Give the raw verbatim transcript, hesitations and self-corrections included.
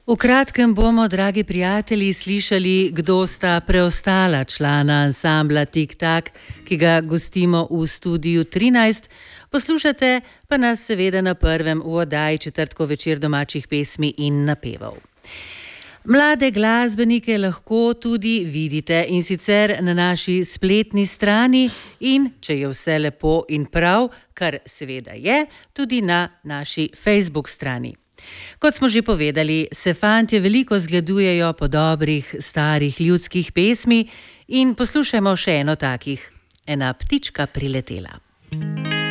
V kratkem bomo, dragi prijatelji, slišali, kdo sta preostala člana ansambla Tik Tak, ki ga gostimo v studiu trinajst. Poslušate pa nas seveda na prvem v oddaji Četrtkov večer domačih pesmi in napevov. Mlade glasbenike lahko tudi vidite, in sicer na naši spletni strani in, če je vse lepo in prav, kar seveda je, tudi na naši Facebook strani. Kot smo že povedali, se fantje veliko zgledujejo po dobrih, starih ljudskih pesmi in poslušajmo še eno takih. Ena ptička priletela.